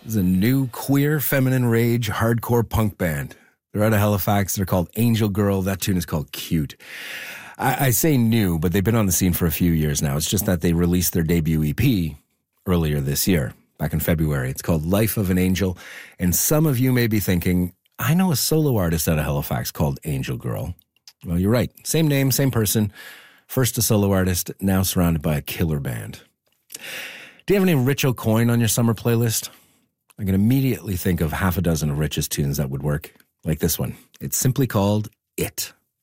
is a new queer feminine rage hardcore punk band. They're out of Halifax. They're called Angel Girl. That tune is called Cute. I say new, but they've been on the scene for a few years now. It's just that they released their debut EP earlier this year, back in February. It's called Life of an Angel. And some of you may be thinking, I know a solo artist out of Halifax called Angel Girl. Well, you're right. Same name, same person. First a solo artist, now surrounded by a killer band. Do you have any Rich O'Coin on your summer playlist? I can immediately think of half a dozen of Rich's tunes that would work, like this one. It's simply called It.